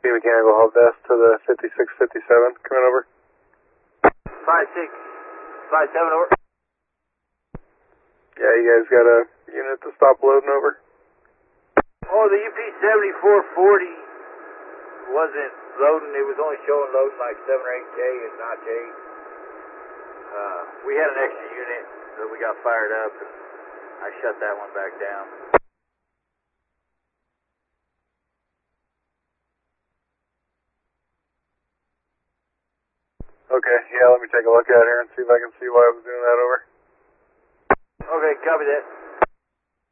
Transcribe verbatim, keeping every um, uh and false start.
Mechanical help desk to the fifty-six fifty-seven, coming over. five six five seven, over. Yeah, you guys got a unit to stop loading over? Oh, the U P seventy-four forty wasn't loading. It was only showing loading like seven or eight K and not eight. Uh, we had an extra unit that we got fired up, and I shut that one back down. Okay, yeah, let me take a look at here and see if I can see why I was doing that over. Okay, copy that.